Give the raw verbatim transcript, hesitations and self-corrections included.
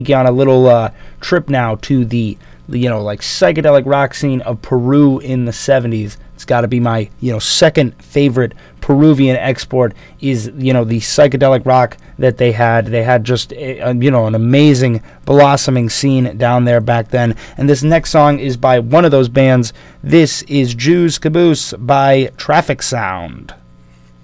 On a little uh, trip now to the, you know, like psychedelic rock scene of Peru in the seventies. It's got to be my, you know, second favorite Peruvian export is, you know, the psychedelic rock that they had. They had just, a, you know, an amazing blossoming scene down there back then. And this next song is by one of those bands. This is Jew's Caboose by Traffic Sound.